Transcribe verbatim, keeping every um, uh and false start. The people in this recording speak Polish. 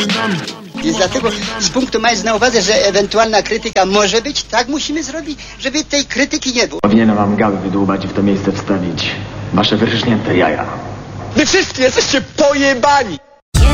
Więc dlatego z punktu mając na uwadze, że ewentualna krytyka może być, tak musimy zrobić, żeby tej krytyki nie było. Powinienem wam gały wydłubać i w to miejsce wstawić wasze wyrżnięte jaja. Wy wszyscy jesteście pojebani!